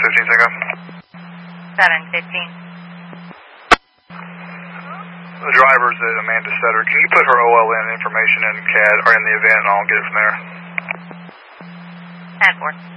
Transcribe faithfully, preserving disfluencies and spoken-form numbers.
fifteen Tango. seven fifteen. The driver's at Amanda Sutter. Can you put her O L N information in C A D or in the event, and I'll get it from there? ten four.